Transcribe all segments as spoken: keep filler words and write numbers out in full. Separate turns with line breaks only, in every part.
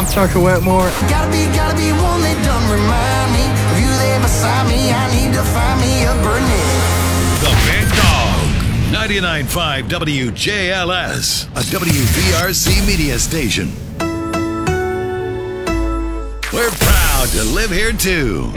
I'm Tucker Wetmore.
Gotta be, gotta be one that don't remind me of you there beside me. I need to find me a Burnett.
The Big Dog, ninety-nine point five W J L S, a W V R C media station. We're proud to live here too.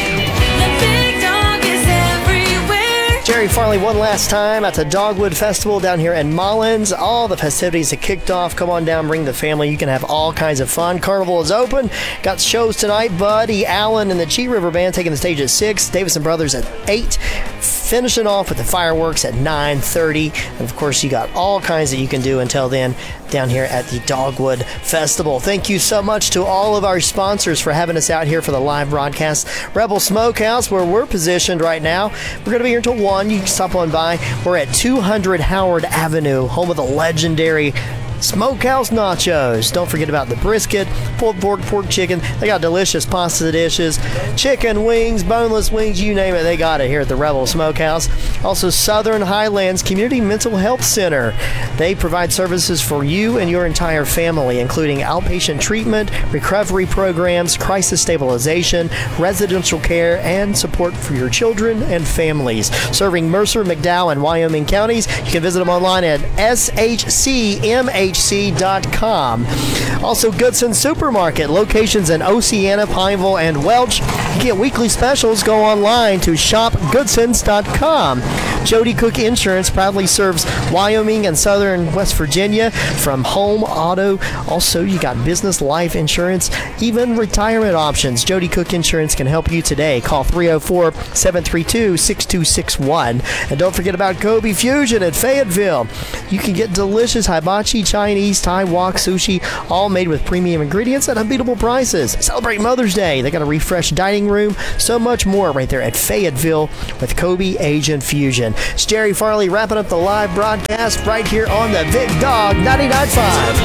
Jerry Farley one last time at the Dogwood Festival down here in Mullins. All the festivities have kicked off. Come on down, bring the family. You can have all kinds of fun. Carnival is open. Got shows tonight. Buddy Allen and the Cheat River Band taking the stage at six. Davison Brothers at eight. Finishing off with the fireworks at nine thirty. And of course, you got all kinds that you can do until then down here at the Dogwood Festival. Thank you so much to all of our sponsors for having us out here for the live broadcast. Rebel Smokehouse, where we're positioned right now. We're going to be here until one. You can stop on by. We're at two hundred Howard Avenue, home of the legendary Smokehouse Nachos. Don't forget about the brisket, pulled pork, pork chicken. They got delicious pasta dishes, chicken wings, boneless wings, you name it, they got it here at the Rebel Smokehouse. Also, Southern Highlands Community Mental Health Center. They provide services for you and your entire family, including outpatient treatment, recovery programs, crisis stabilization, residential care, and support for your children and families. Serving Mercer, McDowell, and Wyoming counties. You can visit them online at S H C M H C dot com. Also, Goodson Supermarket, locations in Oceana, Pineville, and Welch. You get weekly specials. Go online to shop goodsons dot com. Jody Cook Insurance proudly serves Wyoming and southern West Virginia from home, auto. Also, you got business, life insurance, even retirement options. Jody Cook Insurance can help you today. Call three oh four, seven three two, six two six one. And don't forget about Kobe Fusion at Fayetteville. You can get delicious hibachi, Chinese, Thai wok, sushi, all made with premium ingredients at unbeatable prices. Celebrate Mother's Day. They got a refreshed dining room. So much more right there at Fayetteville with Kobe Asian Fusion. It's Jerry Farley wrapping up the live broadcast right here on the Big Dog ninety-nine point five.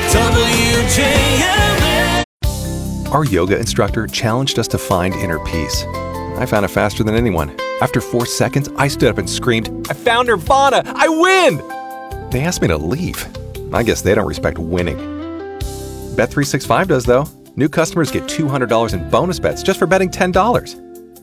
W J L S.
Our yoga instructor challenged us to find inner peace. I found it faster than anyone. After four seconds, I stood up and screamed, "I found Nirvana! I win!" They asked me to leave. I guess they don't respect winning. Bet three sixty-five does, though. New customers get two hundred dollars in bonus bets just for betting ten dollars.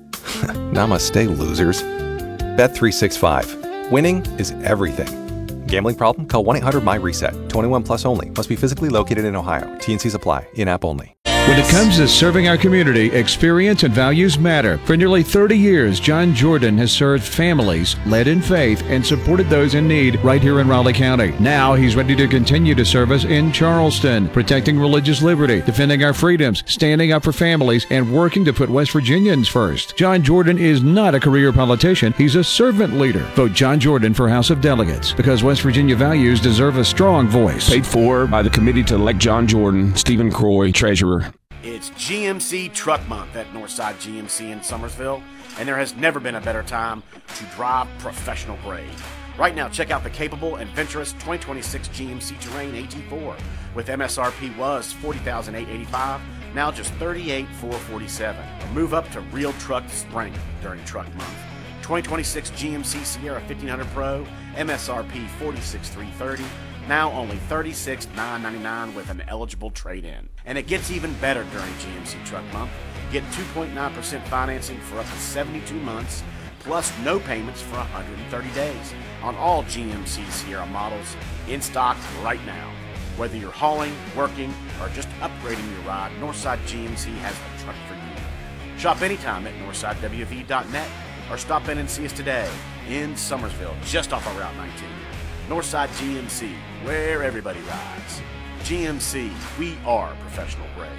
Namaste, losers. Bet three sixty-five. Winning is everything. Gambling problem? Call one eight hundred my reset. twenty-one plus only. Must be physically located in Ohio. T N Cs apply. In-app only.
When it comes to serving our community, experience and values matter. For nearly thirty years, John Jordan has served families, led in faith, and supported those in need right here in Raleigh County. Now he's ready to continue to serve us in Charleston, protecting religious liberty, defending our freedoms, standing up for families, and working to put West Virginians first. John Jordan is not a career politician. He's a servant leader. Vote John Jordan for House of Delegates, because West Virginia values deserve a strong voice.
Paid for by the committee to elect John Jordan, Stephen Croy, Treasurer.
It's G M C Truck Month at Northside G M C in Summersville, and there has never been a better time to drive professional grade. Right now, check out the capable and venturous twenty twenty-six G M C Terrain A T four, with M S R P was forty thousand eight hundred eighty-five dollars, now just thirty-eight thousand four hundred forty-seven dollars. Or move up to Real Truck Spring during Truck Month. twenty twenty-six G M C Sierra fifteen hundred Pro, M S R P forty-six thousand three hundred thirty dollars, now only thirty-six thousand nine hundred ninety-nine dollars with an eligible trade-in. And it gets even better during G M C Truck Month. Get two point nine percent financing for up to seventy-two months, plus no payments for one hundred thirty days on all G M C Sierra models in stock right now. Whether you're hauling, working, or just upgrading your ride, Northside G M C has the truck for you. Shop anytime at northside w v dot net or stop in and see us today in Summersville, just off of Route nineteen. Northside G M C, where everybody rides. G M C, we are professional grade.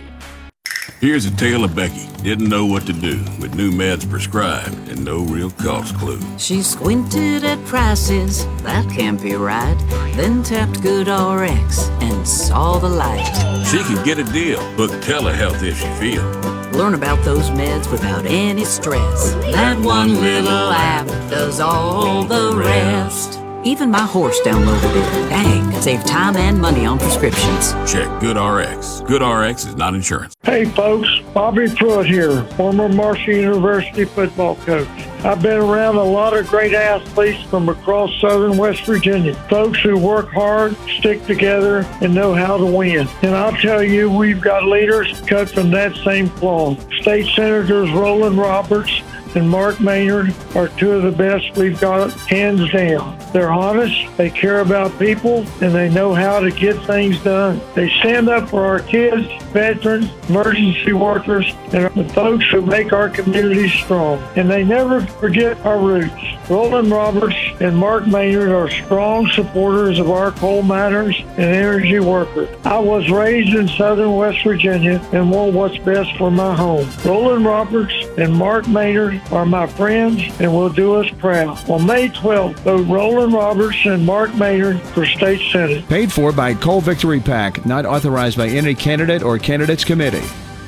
Here's a tale of Becky. Didn't know what to do with new meds prescribed and no real cost clue.
She squinted at prices, that can't be right. Then tapped GoodRx and saw the light.
She could get a deal, book telehealth if she feel.
Learn about those meds without any stress. That one little app does all the rest. Even my horse downloaded it. Dang, save time and money on prescriptions.
Check GoodRx. GoodRx is not insurance.
Hey folks, Bobby Pruitt here, former Marshall University football coach. I've been around a lot of great athletes from across southern West Virginia. Folks who work hard, stick together, and know how to win. And I'll tell you, we've got leaders cut from that same cloth. State Senators Roland Roberts and Mark Maynard are two of the best we've got, hands down. They're honest, they care about people, and they know how to get things done. They stand up for our kids, veterans, emergency workers, and the folks who make our communities strong. And they never forget our roots. Roland Roberts and Mark Maynard are strong supporters of our coal miners and energy workers. I was raised in southern West Virginia and want what's best for my home. Roland Roberts and Mark Maynard are my friends and will do us proud. On May twelfth, vote Roland Roberts and Mark Maynard for State Senate.
Paid for by Coal Victory PAC, not authorized by any candidate or candidates committee.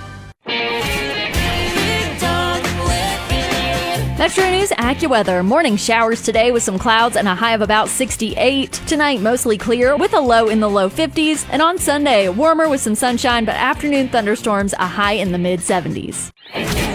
Metro News AccuWeather. Morning showers today with some clouds and a high of about sixty-eight. Tonight, mostly clear with a low in the low fifties. And on Sunday, warmer with some sunshine, but afternoon thunderstorms, a high in the mid seventies.